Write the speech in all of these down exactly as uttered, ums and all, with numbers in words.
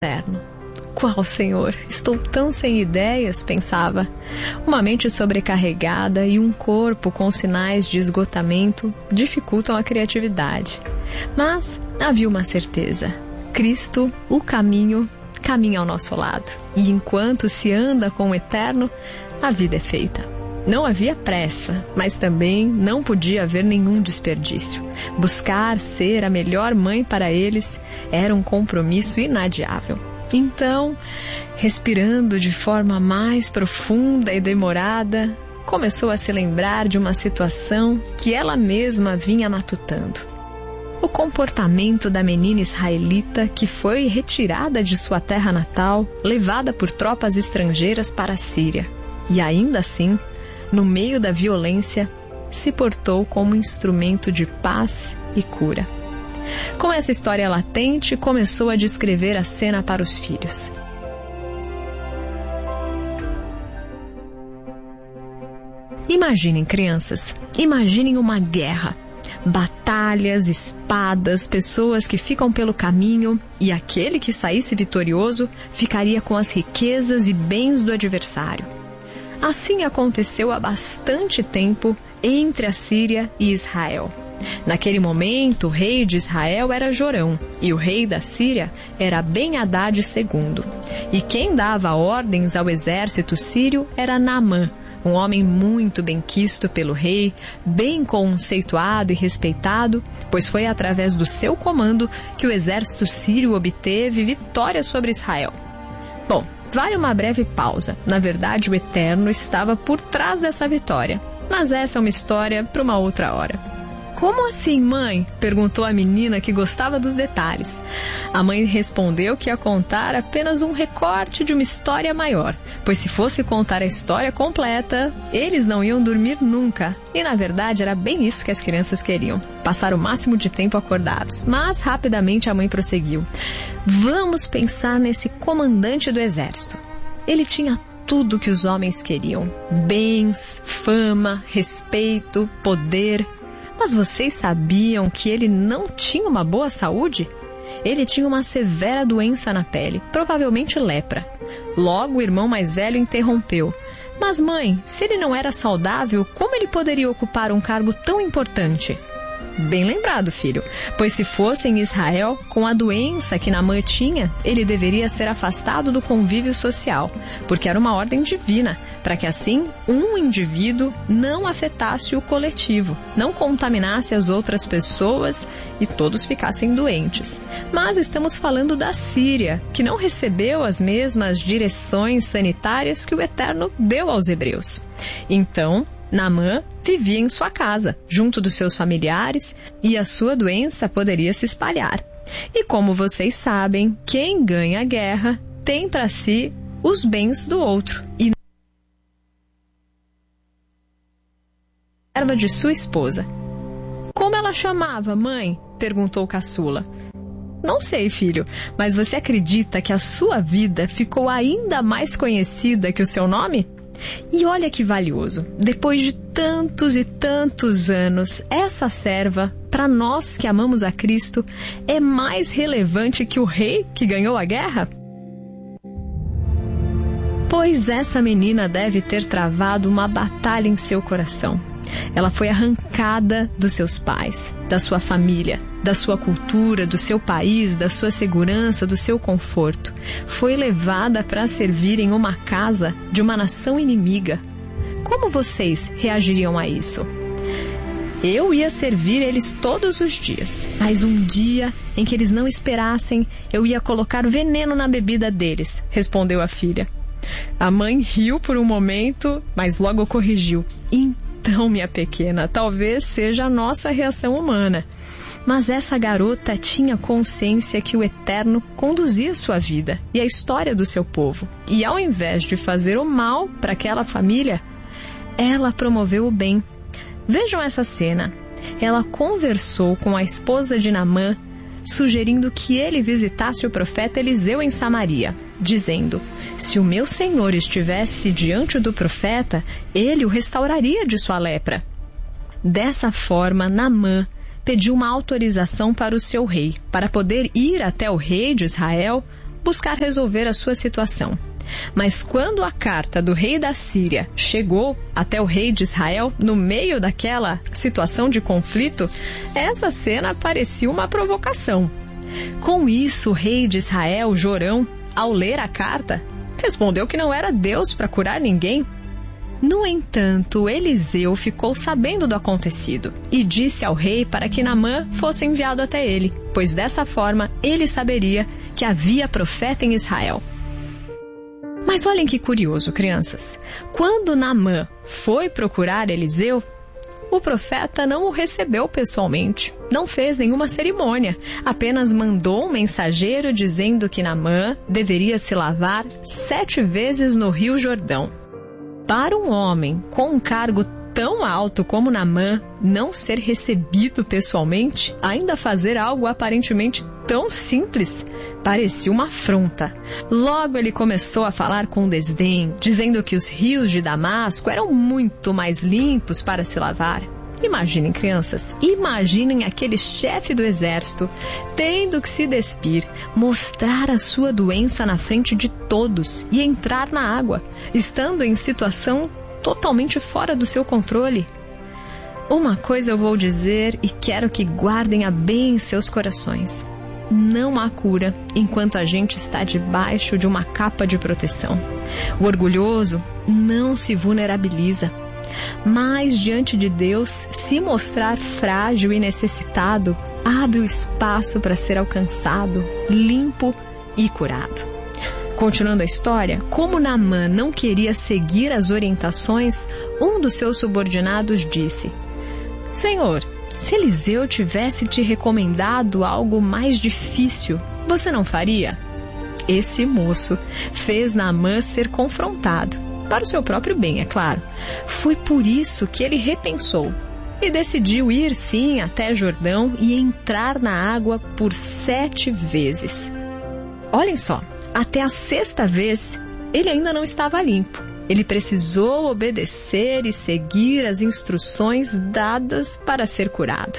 Eterno. Qual, Senhor? Estou tão sem ideias, pensava. Uma mente sobrecarregada e um corpo com sinais de esgotamento dificultam a criatividade. Mas havia uma certeza: Cristo, o caminho, caminha ao nosso lado. E enquanto se anda com o Eterno, a vida é feita. Não havia pressa, mas também não podia haver nenhum desperdício. Buscar ser a melhor mãe para eles era um compromisso inadiável. Então, respirando de forma mais profunda e demorada, começou a se lembrar de uma situação que ela mesma vinha matutando. O comportamento da menina israelita que foi retirada de sua terra natal, levada por tropas estrangeiras para a Síria. E ainda assim, no meio da violência, se portou como instrumento de paz e cura. Com essa história latente, começou a descrever a cena para os filhos. Imaginem, crianças, imaginem uma guerra. Batalhas, espadas, pessoas que ficam pelo caminho, e aquele que saísse vitorioso ficaria com as riquezas e bens do adversário. Assim aconteceu há bastante tempo entre a Síria e Israel. Naquele momento, o rei de Israel era Jorão e o rei da Síria era Ben-Hadad segundo. E quem dava ordens ao exército sírio era Naamã, um homem muito benquisto pelo rei, bem conceituado e respeitado, pois foi através do seu comando que o exército sírio obteve vitória sobre Israel. Bom, vale uma breve pausa. Na verdade, o Eterno estava por trás dessa vitória. Mas essa é uma história para uma outra hora. Como assim, mãe? Perguntou a menina que gostava dos detalhes. A mãe respondeu que ia contar apenas um recorte de uma história maior, pois se fosse contar a história completa, eles não iam dormir nunca. E na verdade era bem isso que as crianças queriam, passar o máximo de tempo acordados. Mas rapidamente a mãe prosseguiu. Vamos pensar nesse comandante do exército. Ele tinha tudo que os homens queriam: bens, fama, respeito, poder. Mas vocês sabiam que ele não tinha uma boa saúde? Ele tinha uma severa doença na pele, provavelmente lepra. Logo o irmão mais velho interrompeu. Mas mãe, se ele não era saudável, como ele poderia ocupar um cargo tão importante? Bem lembrado, filho, pois se fosse em Israel, com a doença que Naamã tinha, ele deveria ser afastado do convívio social, porque era uma ordem divina, para que assim um indivíduo não afetasse o coletivo, não contaminasse as outras pessoas e todos ficassem doentes. Mas estamos falando da Síria, que não recebeu as mesmas direções sanitárias que o Eterno deu aos hebreus. Então, Naamã vivia em sua casa, junto dos seus familiares, e a sua doença poderia se espalhar. E como vocês sabem, quem ganha a guerra tem para si os bens do outro. E serva de sua esposa. Como ela chamava, mãe? Perguntou Caçula. Não sei, filho, mas você acredita que a sua vida ficou ainda mais conhecida que o seu nome? E olha que valioso, depois de tantos e tantos anos, essa serva, para nós que amamos a Cristo, é mais relevante que o rei que ganhou a guerra? Pois essa menina deve ter travado uma batalha em seu coração. Ela foi arrancada dos seus pais, da sua família, da sua cultura, do seu país, da sua segurança, do seu conforto. Foi levada para servir em uma casa de uma nação inimiga. Como vocês reagiriam a isso? Eu ia servir eles todos os dias, mas um dia em que eles não esperassem, eu ia colocar veneno na bebida deles, respondeu a filha. A mãe riu por um momento, mas logo corrigiu. Então, minha pequena, talvez seja a nossa reação humana. Mas essa garota tinha consciência que o Eterno conduzia sua vida e a história do seu povo. E ao invés de fazer o mal para aquela família, ela promoveu o bem. Vejam essa cena. Ela conversou com a esposa de Naamã, sugerindo que ele visitasse o profeta Eliseu em Samaria, dizendo: se o meu senhor estivesse diante do profeta, ele o restauraria de sua lepra. Dessa forma, Naamã pediu uma autorização para o seu rei, para poder ir até o rei de Israel, buscar resolver a sua situação. Mas quando a carta do rei da Síria chegou até o rei de Israel, no meio daquela situação de conflito, essa cena parecia uma provocação. Com isso, o rei de Israel, Jorão, ao ler a carta, respondeu que não era Deus para curar ninguém. No entanto, Eliseu ficou sabendo do acontecido e disse ao rei para que Naamã fosse enviado até ele, pois dessa forma ele saberia que havia profeta em Israel. Mas olhem que curioso, crianças. Quando Naamã foi procurar Eliseu, o profeta não o recebeu pessoalmente, não fez nenhuma cerimônia, apenas mandou um mensageiro dizendo que Naamã deveria se lavar sete vezes no Rio Jordão. Para um homem com um cargo tão alto como Naamã não ser recebido pessoalmente, ainda fazer algo aparentemente tão simples, parecia uma afronta. Logo ele começou a falar com desdém, dizendo que os rios de Damasco eram muito mais limpos para se lavar. Imaginem, crianças, imaginem aquele chefe do exército tendo que se despir, mostrar a sua doença na frente de todos e entrar na água, estando em situação totalmente fora do seu controle. Uma coisa eu vou dizer e quero que guardem a bem em seus corações. Não há cura enquanto a gente está debaixo de uma capa de proteção. O orgulhoso não se vulnerabiliza, mas diante de Deus, se mostrar frágil e necessitado, abre o espaço para ser alcançado, limpo e curado. Continuando a história, como Naamã não queria seguir as orientações, um dos seus subordinados disse: Senhor, se Eliseu tivesse te recomendado algo mais difícil, você não faria? Esse moço fez Naamã ser confrontado, para o seu próprio bem, é claro. Foi por isso que ele repensou e decidiu ir sim até Jordão e entrar na água por sete vezes. Olhem só, até a sexta vez ele ainda não estava limpo. Ele precisou obedecer e seguir as instruções dadas para ser curado.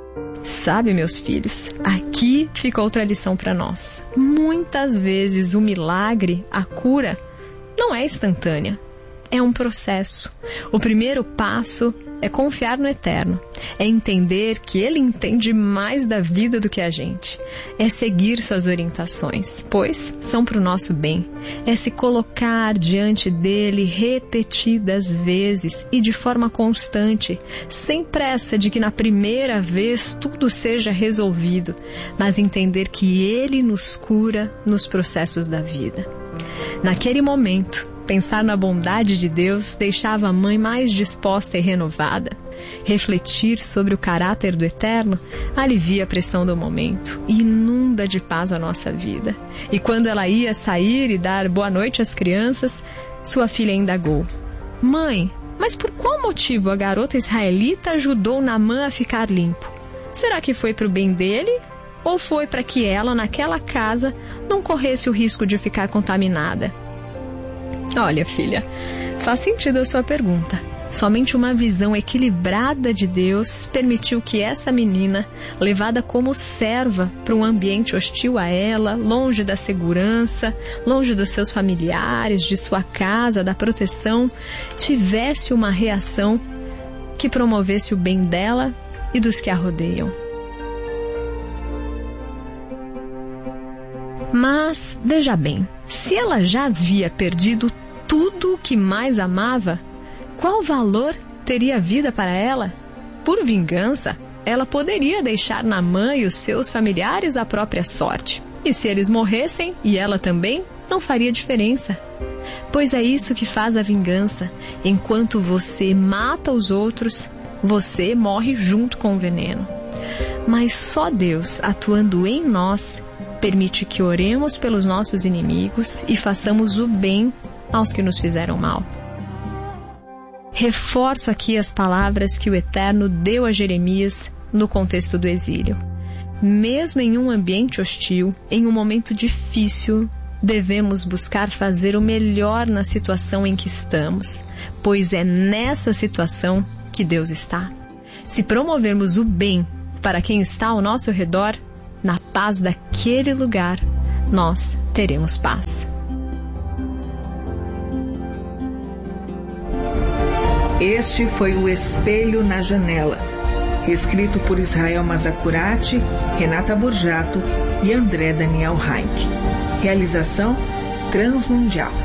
Sabe, meus filhos, aqui fica outra lição para nós. Muitas vezes o milagre, a cura, não é instantânea. É um processo. O primeiro passo é confiar no Eterno. É entender que Ele entende mais da vida do que a gente. É seguir suas orientações, pois são para o nosso bem. É se colocar diante dEle repetidas vezes e de forma constante, sem pressa de que na primeira vez tudo seja resolvido, mas entender que Ele nos cura nos processos da vida. Naquele momento, pensar na bondade de Deus deixava a mãe mais disposta e renovada. Refletir sobre o caráter do Eterno alivia a pressão do momento e inunda de paz a nossa vida. E quando ela ia sair e dar boa noite às crianças, sua filha indagou: Mãe, mas por qual motivo a garota israelita ajudou Naamã a ficar limpo? Será que foi para o bem dele? Ou foi para que ela, naquela casa, não corresse o risco de ficar contaminada? Olha, filha, faz sentido a sua pergunta. Somente uma visão equilibrada de Deus permitiu que essa menina, levada como serva para um ambiente hostil a ela, longe da segurança, longe dos seus familiares, de sua casa, da proteção, tivesse uma reação que promovesse o bem dela e dos que a rodeiam. Mas, veja bem, se ela já havia perdido tudo o que mais amava, qual valor teria a vida para ela? Por vingança, ela poderia deixar Naamã e os seus familiares à própria sorte. E se eles morressem, e ela também, não faria diferença. Pois é isso que faz a vingança. Enquanto você mata os outros, você morre junto com o veneno. Mas só Deus, atuando em nós, permite que oremos pelos nossos inimigos e façamos o bem aos que nos fizeram mal. Reforço aqui as palavras que o Eterno deu a Jeremias no contexto do exílio. Mesmo em um ambiente hostil, em um momento difícil, devemos buscar fazer o melhor na situação em que estamos, pois é nessa situação que Deus está. Se promovermos o bem para quem está ao nosso redor, na paz daquele lugar, nós teremos paz. Este foi o Espelho na Janela, escrito por Israel Mazacurati, Renata Borjato e André Daniel Heinck. Realização Transmundial.